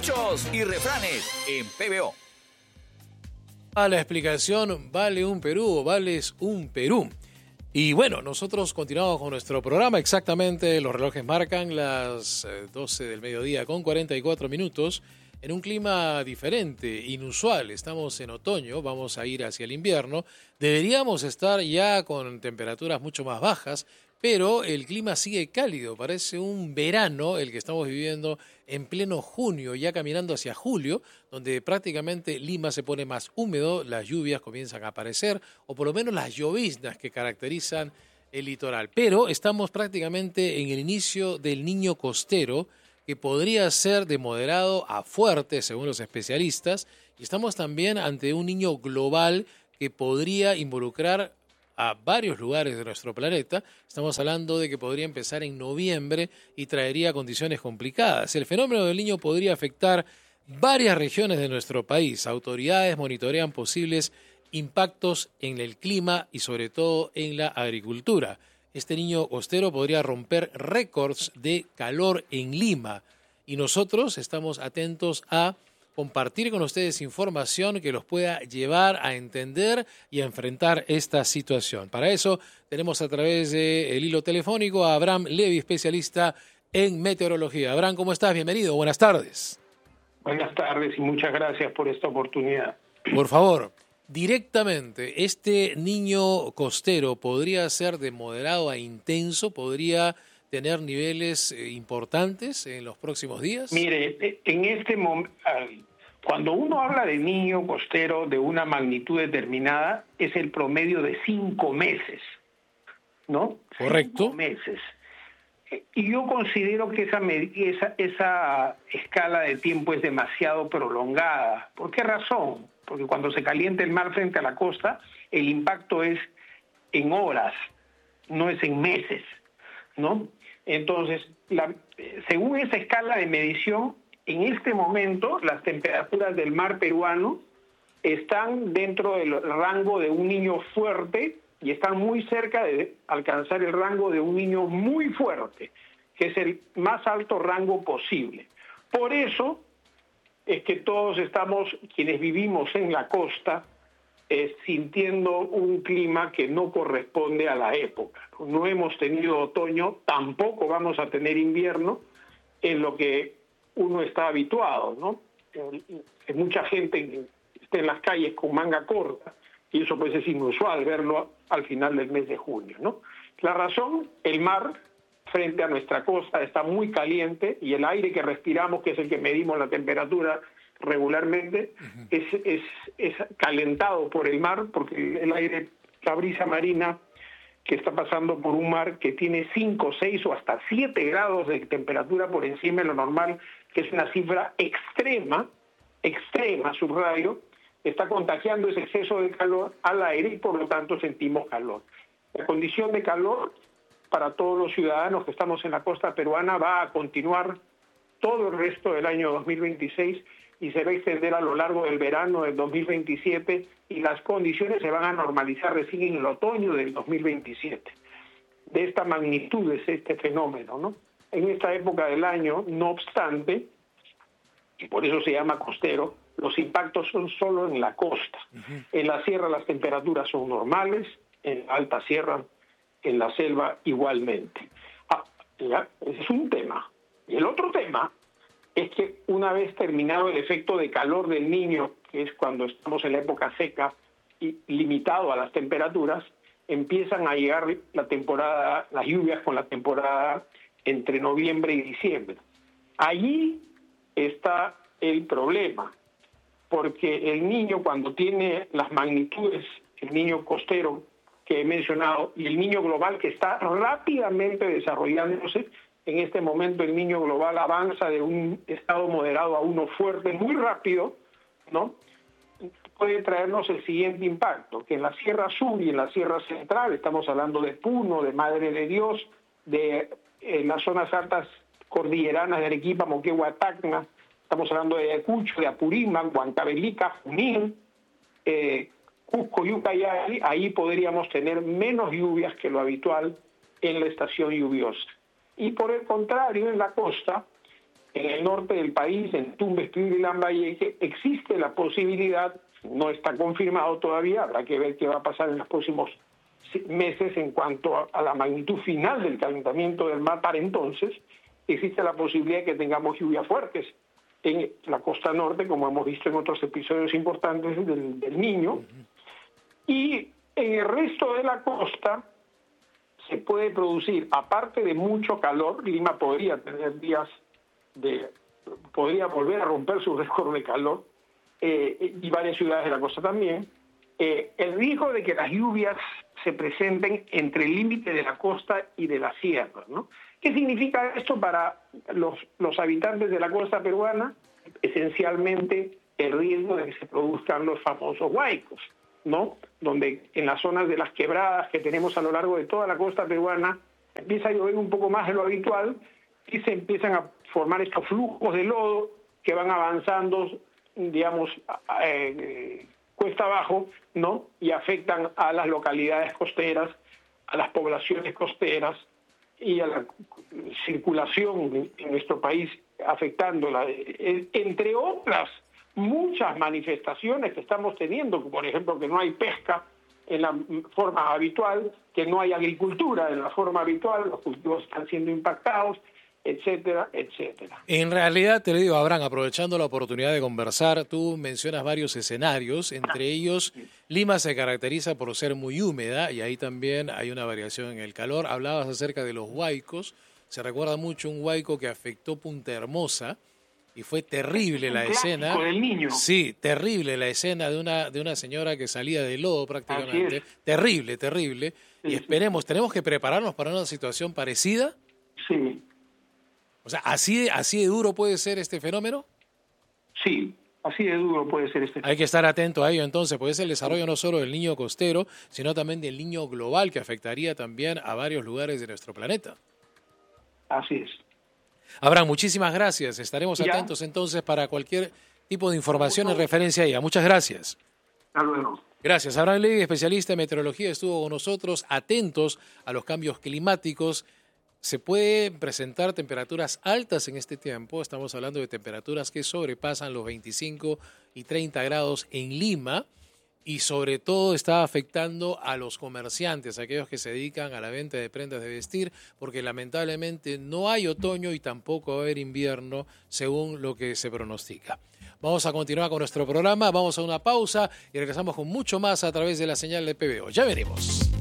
Dichos y refranes en PBO. A la explicación, vale un Perú o vales un Perú. Y bueno, nosotros continuamos con nuestro programa. Exactamente, los relojes marcan las 12 del mediodía con 44 minutos. En un clima diferente, inusual. Estamos en otoño, vamos a ir hacia el invierno. Deberíamos estar ya con temperaturas mucho más bajas, pero el clima sigue cálido. Parece un verano el que estamos viviendo en pleno junio, ya caminando hacia julio, donde prácticamente Lima se pone más húmedo, las lluvias comienzan a aparecer, o por lo menos las lloviznas que caracterizan el litoral. Pero estamos prácticamente en el inicio del Niño costero, que podría ser de moderado a fuerte, según los especialistas, y estamos también ante un niño global que podría involucrar a varios lugares de nuestro planeta. Estamos hablando de que podría empezar en noviembre y traería condiciones complicadas. El fenómeno del Niño podría afectar varias regiones de nuestro país. Autoridades monitorean posibles impactos en el clima y sobre todo en la agricultura. Este Niño costero podría romper récords de calor en Lima y nosotros estamos atentos a compartir con ustedes información que los pueda llevar a entender y a enfrentar esta situación. Para eso tenemos a través del hilo telefónico a Abraham Levy, especialista en meteorología. Abraham, ¿cómo estás? Bienvenido, buenas tardes. Buenas tardes y muchas gracias por esta oportunidad. Por favor, directamente, ¿este Niño costero podría ser de moderado a intenso? ¿Podría tener niveles importantes en los próximos días? Mire, en este momento, cuando uno habla de Niño costero de una magnitud determinada, es el promedio de 5 meses, ¿no? Correcto. 5 meses. Y yo considero que esa escala de tiempo es demasiado prolongada. ¿Por qué razón? Porque cuando se calienta el mar frente a la costa, el impacto es en horas, no es en meses, ¿no? Entonces, según esa escala de medición, en este momento las temperaturas del mar peruano están dentro del rango de un niño fuerte y están muy cerca de alcanzar el rango de un niño muy fuerte, que es el más alto rango posible. Por eso es que todos estamos, quienes vivimos en la costa, sintiendo un clima que no corresponde a la época. No hemos tenido otoño, tampoco vamos a tener invierno en lo que uno está habituado, ¿no? Mucha gente está en las calles con manga corta y eso pues es inusual verlo al final del mes de junio, ¿no? La razón, el mar frente a nuestra costa está muy caliente y el aire que respiramos, que es el que medimos la temperatura regularmente, es calentado por el mar, porque el aire, la brisa marina que está pasando por un mar que tiene 5, 6 o hasta 7 grados de temperatura por encima de lo normal, que es una cifra extrema, subrayo, está contagiando ese exceso de calor al aire y por lo tanto sentimos calor. La condición de calor para todos los ciudadanos que estamos en la costa peruana va a continuar todo el resto del año 2026 y se va a extender a lo largo del verano del 2027 y las condiciones se van a normalizar recién en el otoño del 2027. De esta magnitud es este fenómeno, ¿no? En esta época del año, no obstante, y por eso se llama costero, los impactos son solo en la costa. En la sierra las temperaturas son normales, en la alta sierra, en la selva igualmente. Ya, ese es un tema. Y el otro tema es que una vez terminado el efecto de calor del Niño, que es cuando estamos en la época seca y limitado a las temperaturas, empiezan a llegar las lluvias con la temporada entre noviembre y diciembre. Allí está el problema, porque el Niño, cuando tiene las magnitudes, el Niño costero que he mencionado y el Niño global que está rápidamente desarrollándose, en este momento el Niño global avanza de un estado moderado a uno fuerte muy rápido, ¿no? Puede traernos el siguiente impacto, que en la Sierra Sur y en la Sierra Central, estamos hablando de Puno, de Madre de Dios, de las zonas altas cordilleranas de Arequipa, Moquegua, Tacna, estamos hablando de Ayacucho, de Apurímac, Huancavelica, Junín, Cusco, Ucayali, ahí podríamos tener menos lluvias que lo habitual en la estación lluviosa. Y por el contrario, en la costa, en el norte del país, en Tumbes, Piura y Lambayeque, existe la posibilidad, no está confirmado todavía, habrá que ver qué va a pasar en los próximos meses en cuanto a la magnitud final del calentamiento del mar para entonces, existe la posibilidad de que tengamos lluvias fuertes en la costa norte, como hemos visto en otros episodios importantes del Niño, y en el resto de la costa se puede producir, aparte de mucho calor, Lima podría tener días podría volver a romper su récord de calor, y varias ciudades de la costa también, el riesgo de que las lluvias se presenten entre el límite de la costa y de la sierra, ¿no? ¿Qué significa esto para los habitantes de la costa peruana? Esencialmente el riesgo de que se produzcan los famosos huaicos, ¿no? Donde en las zonas de las quebradas que tenemos a lo largo de toda la costa peruana empieza a llover un poco más de lo habitual y se empiezan a formar estos flujos de lodo que van avanzando, digamos, cuesta abajo, ¿no? Y afectan a las localidades costeras, a las poblaciones costeras y a la circulación en nuestro país, afectándola, entre otras muchas manifestaciones que estamos teniendo, como por ejemplo que no hay pesca en la forma habitual, que no hay agricultura en la forma habitual, los cultivos están siendo impactados, etcétera, etcétera. En realidad, te lo digo, Abraham, aprovechando la oportunidad de conversar, tú mencionas varios escenarios, entre ellos Lima se caracteriza por ser muy húmeda y ahí también hay una variación en el calor. Hablabas acerca de los huaicos, se recuerda mucho un huaico que afectó Punta Hermosa y fue terrible la escena. Del Niño. Sí, terrible la escena de una señora que salía de lodo prácticamente. Terrible, terrible. Sí, y esperemos, ¿tenemos que prepararnos para una situación parecida? Sí. O sea, ¿así de duro puede ser este fenómeno? Sí, así de duro puede ser este fenómeno. Hay que estar atento a ello entonces, porque es el desarrollo no solo del niño costero, sino también del niño global que afectaría también a varios lugares de nuestro planeta. Así es. Abraham, muchísimas gracias. Estaremos atentos entonces para cualquier tipo de información en referencia a ella. Muchas gracias. Hasta luego. Gracias. Abraham Legui, especialista en meteorología, estuvo con nosotros, atentos a los cambios climáticos. Se pueden presentar temperaturas altas en este tiempo. Estamos hablando de temperaturas que sobrepasan los 25 y 30 grados en Lima y sobre todo está afectando a los comerciantes, aquellos que se dedican a la venta de prendas de vestir, porque lamentablemente no hay otoño y tampoco va a haber invierno según lo que se pronostica. Vamos a continuar con nuestro programa, vamos a una pausa y regresamos con mucho más a través de la señal de PBO. Ya veremos.